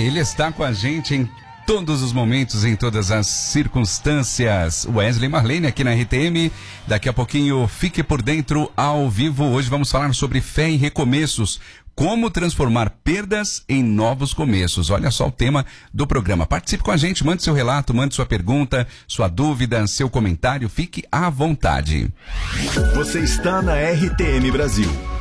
ele está com a gente em todos os momentos, em todas as circunstâncias. Wesley Marlene aqui na RTM. Daqui a pouquinho, fique por dentro ao vivo. Hoje vamos falar sobre fé e recomeços. Como transformar perdas em novos começos. Olha só o tema do programa. Participe com a gente, mande seu relato, mande sua pergunta, sua dúvida, seu comentário. Fique à vontade. Você está na RTM Brasil.